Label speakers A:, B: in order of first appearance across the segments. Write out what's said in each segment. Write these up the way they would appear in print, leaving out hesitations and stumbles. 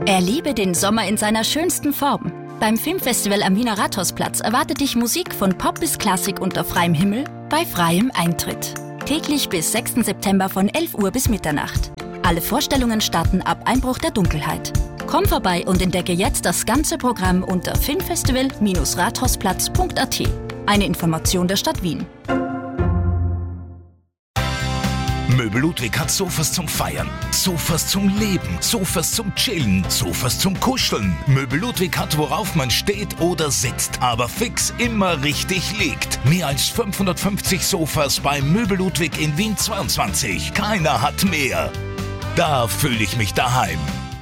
A: Erlebe den Sommer in seiner schönsten Form. Beim Filmfestival am Wiener Rathausplatz erwartet dich Musik von Pop bis Klassik unter freiem Himmel bei freiem Eintritt. Täglich bis 6. September von 11 Uhr bis Mitternacht. Alle Vorstellungen starten ab Einbruch der Dunkelheit. Komm vorbei und entdecke jetzt das ganze Programm unter filmfestival-rathausplatz.at. Eine Information der Stadt Wien.
B: Möbel Ludwig hat Sofas zum Feiern, Sofas zum Leben, Sofas zum Chillen, Sofas zum Kuscheln. Möbel Ludwig hat, worauf man steht oder sitzt, aber fix immer richtig liegt. Mehr als 550 Sofas bei Möbel Ludwig in Wien 22. Keiner hat mehr. Da fühle ich mich daheim.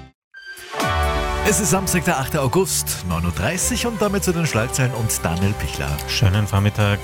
C: Es ist Samstag, der 8. August, 9.30 Uhr und damit zu den Schlagzeilen und Daniel Pichler.
D: Schönen Vormittag.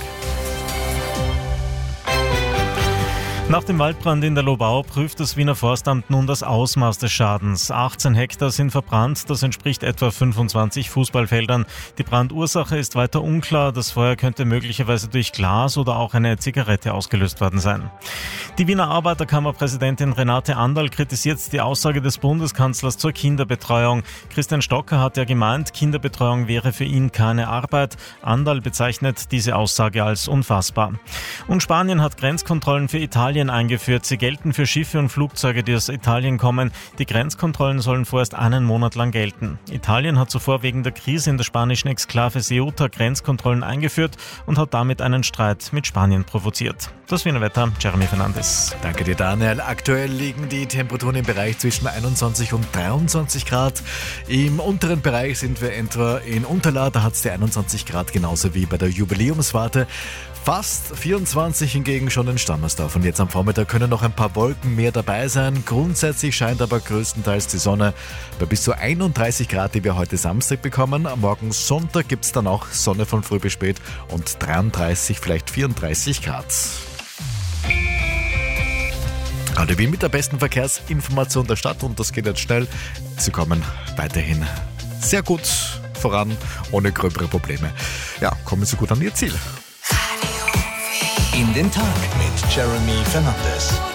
D: Nach dem Waldbrand in der Lobau prüft das Wiener Forstamt nun das Ausmaß des Schadens. 18 Hektar sind verbrannt, das entspricht etwa 25 Fußballfeldern. Die Brandursache ist weiter unklar. Das Feuer könnte möglicherweise durch Glas oder auch eine Zigarette ausgelöst worden sein. Die Wiener Arbeiterkammerpräsidentin Renate Anderl kritisiert die Aussage des Bundeskanzlers zur Kinderbetreuung. Christian Stocker hat ja gemeint, Kinderbetreuung wäre für ihn keine Arbeit. Anderl bezeichnet diese Aussage als unfassbar. Und Spanien hat Grenzkontrollen für Italien eingeführt. Sie gelten für Schiffe und Flugzeuge, die aus Italien kommen. Die Grenzkontrollen sollen vorerst einen Monat lang gelten. Italien hat zuvor wegen der Krise in der spanischen Exklave Ceuta Grenzkontrollen eingeführt und hat damit einen Streit mit Spanien provoziert. Das Wiener Wetter, Jeremy Fernandes.
C: Danke dir, Daniel. Aktuell liegen die Temperaturen im Bereich zwischen 21 und 23 Grad. Im unteren Bereich sind wir etwa in Unterla, da hat es die 21 Grad genauso wie bei der Jubiläumswarte. Fast 24 hingegen schon in Stammersdorf. Und jetzt am Vormittag können noch ein paar Wolken mehr dabei sein. Grundsätzlich scheint aber größtenteils die Sonne bei bis zu 31 Grad, die wir heute Samstag bekommen. Am Morgen Sonntag gibt es dann auch Sonne von früh bis spät und 33, vielleicht 34 Grad. Radio Wien mit der besten Verkehrsinformation der Stadt und das geht jetzt schnell. Sie kommen weiterhin sehr gut voran, ohne gröbere Probleme. Ja, kommen Sie gut an Ihr Ziel.
B: In den Tag mit Jeremy Fernandes.